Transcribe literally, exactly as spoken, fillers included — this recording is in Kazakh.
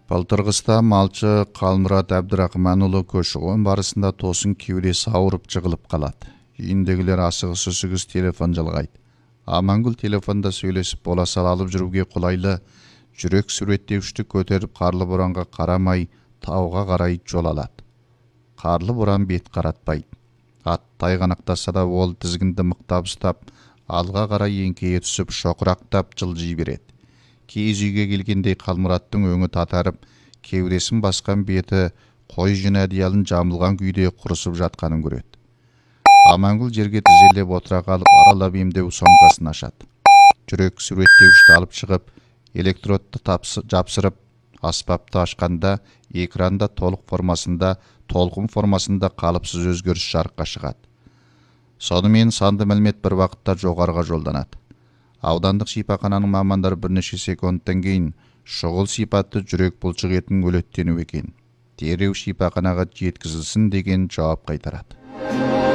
Былтырғыста малчы Қалмұрат Әбдірақманұлы көші-қон барысында тосын кеудесі ауырып жығылып қалады. Үйіндегілер асығыс-үсігіс телефон жалғайды. Амангүл телефонда сөйлесіп бола сала алып жүруге қолайлы жүрек суреттеуішті көтеріп қарлы боранға қарамай тауға қарай жол алады. Қарлы боран бет қаратпайды. Ат тайғанақтаса да ол тізгінді мықтап ұстап, алға қарай еңкейе түсіп шоқырақтап жылжи береді. Киіз үйге келгендей Қалмұраттың өңі татарып, кеудесін басқан беті қой жүн әдиялын жамылған күйде құрысып жатқанын көреді. Амангүл жерге тізелеп отыра қалып, аралап емдеу сомкасын ашады. Жүрек суреттеуішті алып шығып, электродты жапсырып, аспапты ашқанда, экранда толық формасында, толқын формасында қалыпсыз өзгеріс жарыққа шығады. Сонымен санды мәлімет бір уақытта жоғарыға жолданады. Аудандық шипахананың мамандары бірнеше секундтан кейін шұғыл сипатты жүрек бұлшық етінің өлеттену екен, дереу шипаханаға жеткізілсін деген жауап қайтарады.